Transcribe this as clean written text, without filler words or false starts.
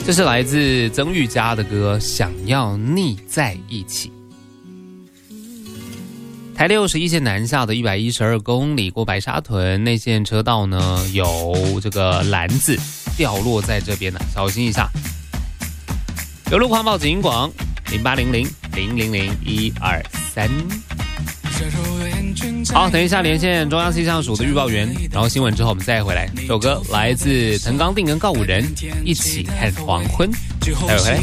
这是来自曾玉佳的歌《想要腻在一起》。台六11线南下的112公里过白沙屯内线车道呢，有这个篮子掉落在这边呢，小心一下。有路况报警广0800000123。好，等一下连线中央气象署的预报员，然后新闻之后我们再回来。这首歌来自滕刚定跟告五人，一起看黄昏，待会回来。